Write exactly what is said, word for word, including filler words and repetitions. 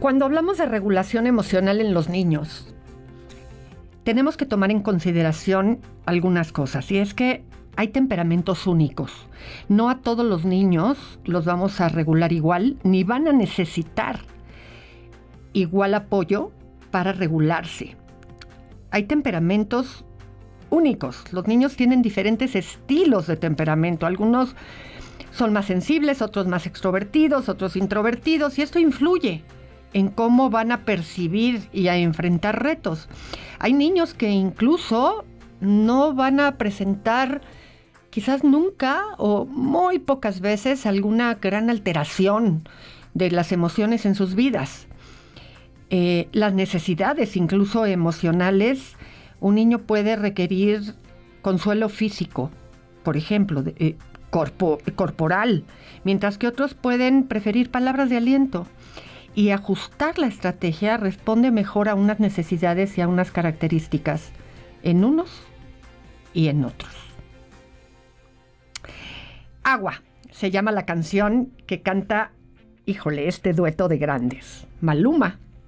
Cuando hablamos de regulación emocional en los niños, tenemos que tomar en consideración algunas cosas, y es que hay temperamentos únicos. No a todos los niños los vamos a regular igual, ni van a necesitar igual apoyo para regularse. Hay temperamentos únicos. Los niños tienen diferentes estilos de temperamento. Algunos son más sensibles, otros más extrovertidos, otros introvertidos, y esto influye en cómo van a percibir y a enfrentar retos. Hay niños que incluso no van a presentar, quizás nunca o muy pocas veces, alguna gran alteración de las emociones en sus vidas. Eh, las necesidades, incluso emocionales, un niño puede requerir consuelo físico, por ejemplo, de, eh, corpo, corporal, mientras que otros pueden preferir palabras de aliento. Y ajustar la estrategia responde mejor a unas necesidades y a unas características en unos y en otros. Agua, se llama la canción que canta, híjole, este dueto de grandes. Maluma